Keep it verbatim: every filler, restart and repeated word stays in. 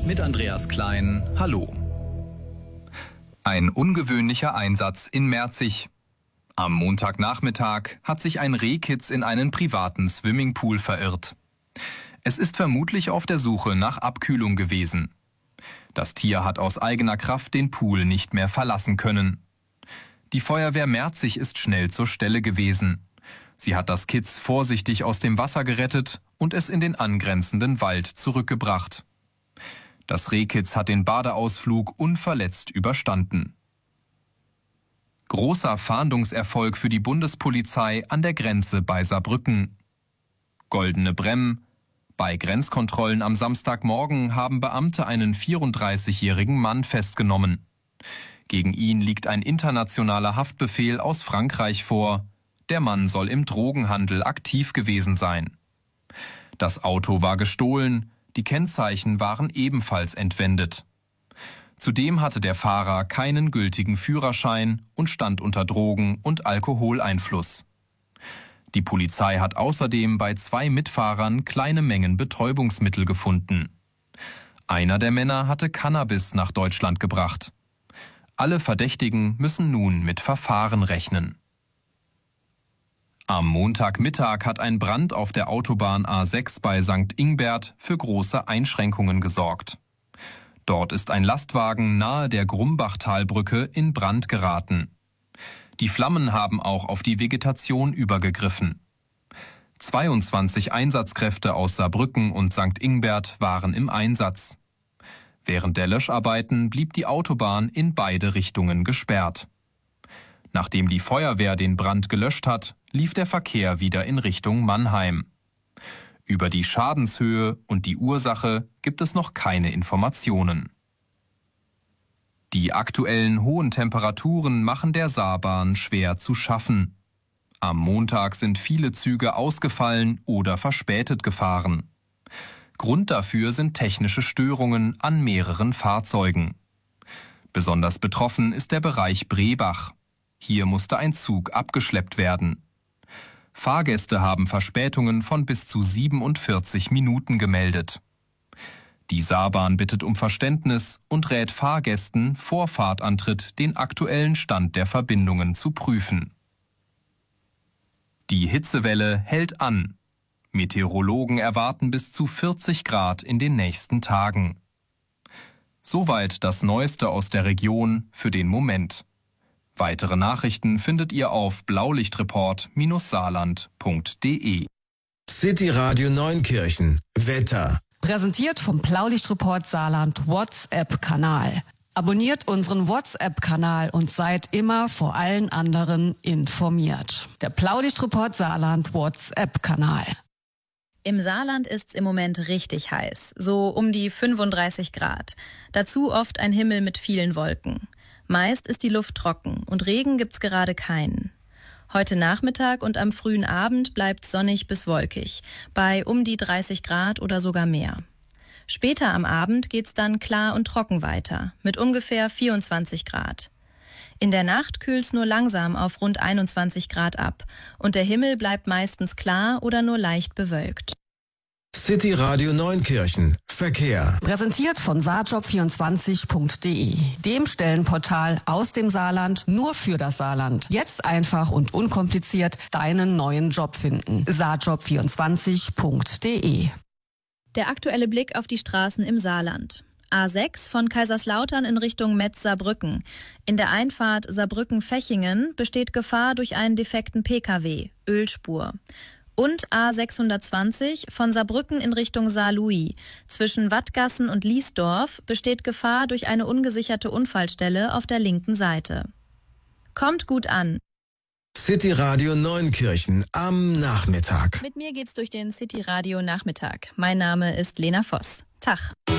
mit Andreas Klein. Hallo. Ein ungewöhnlicher Einsatz in Merzig. Am Montagnachmittag hat sich ein Rehkitz in einen privaten Swimmingpool verirrt. Es ist vermutlich auf der Suche nach Abkühlung gewesen. Das Tier hat aus eigener Kraft den Pool nicht mehr verlassen können. Die Feuerwehr Merzig ist schnell zur Stelle gewesen. Sie hat das Kitz vorsichtig aus dem Wasser gerettet und es in den angrenzenden Wald zurückgebracht. Das Rehkitz hat den Badeausflug unverletzt überstanden. Großer Fahndungserfolg für die Bundespolizei an der Grenze bei Saarbrücken. Goldene Bremm. Bei Grenzkontrollen am Samstagmorgen haben Beamte einen vierunddreißigjährigen Mann festgenommen. Gegen ihn liegt ein internationaler Haftbefehl aus Frankreich vor. Der Mann soll im Drogenhandel aktiv gewesen sein. Das Auto war gestohlen, die Kennzeichen waren ebenfalls entwendet. Zudem hatte der Fahrer keinen gültigen Führerschein und stand unter Drogen- und Alkoholeinfluss. Die Polizei hat außerdem bei zwei Mitfahrern kleine Mengen Betäubungsmittel gefunden. Einer der Männer hatte Cannabis nach Deutschland gebracht. Alle Verdächtigen müssen nun mit Verfahren rechnen. Am Montagmittag hat ein Brand auf der Autobahn A sechs bei Sankt Ingbert für große Einschränkungen gesorgt. Dort ist ein Lastwagen nahe der Grumbachtalbrücke in Brand geraten. Die Flammen haben auch auf die Vegetation übergegriffen. zweiundzwanzig Einsatzkräfte aus Saarbrücken und Sankt Ingbert waren im Einsatz. Während der Löscharbeiten blieb die Autobahn in beide Richtungen gesperrt. Nachdem die Feuerwehr den Brand gelöscht hat, lief der Verkehr wieder in Richtung Mannheim. Über die Schadenshöhe und die Ursache gibt es noch keine Informationen. Die aktuellen hohen Temperaturen machen der Saarbahn schwer zu schaffen. Am Montag sind viele Züge ausgefallen oder verspätet gefahren. Grund dafür sind technische Störungen an mehreren Fahrzeugen. Besonders betroffen ist der Bereich Brebach. Hier musste ein Zug abgeschleppt werden. Fahrgäste haben Verspätungen von bis zu siebenundvierzig Minuten gemeldet. Die Saarbahn bittet um Verständnis und rät Fahrgästen vor Fahrtantritt den aktuellen Stand der Verbindungen zu prüfen. Die Hitzewelle hält an. Meteorologen erwarten bis zu vierzig Grad in den nächsten Tagen. Soweit das Neueste aus der Region für den Moment. Weitere Nachrichten findet ihr auf blaulichtreport Bindestrich saarland Punkt de. City Radio Neunkirchen. Wetter. Präsentiert vom Blaulichtreport Saarland WhatsApp-Kanal. Abonniert unseren WhatsApp-Kanal und seid immer vor allen anderen informiert. Der Blaulichtreport Saarland WhatsApp-Kanal. Im Saarland ist's im Moment richtig heiß, so um die fünfunddreißig Grad. Dazu oft ein Himmel mit vielen Wolken. Meist ist die Luft trocken und Regen gibt's gerade keinen. Heute Nachmittag und am frühen Abend bleibt sonnig bis wolkig, bei um die dreißig Grad oder sogar mehr. Später am Abend geht's dann klar und trocken weiter, mit ungefähr vierundzwanzig Grad. In der Nacht kühlt's nur langsam auf rund einundzwanzig Grad ab und der Himmel bleibt meistens klar oder nur leicht bewölkt. City Radio Neunkirchen. Verkehr. Präsentiert von saarjob vierundzwanzig Punkt de, dem Stellenportal aus dem Saarland nur für das Saarland. Jetzt einfach und unkompliziert deinen neuen Job finden. saarjob vierundzwanzig Punkt de. Der aktuelle Blick auf die Straßen im Saarland. A sechs von Kaiserslautern in Richtung Metz-Saarbrücken. In der Einfahrt Saarbrücken-Fechingen besteht Gefahr durch einen defekten P K W, Ölspur. Und A sechshundertzwanzig von Saarbrücken in Richtung Saarlouis. Zwischen Wattgassen und Liesdorf besteht Gefahr durch eine ungesicherte Unfallstelle auf der linken Seite. Kommt gut an. City Radio Neunkirchen am Nachmittag. Mit mir geht's durch den City Radio Nachmittag. Mein Name ist Lena Voss. Tag.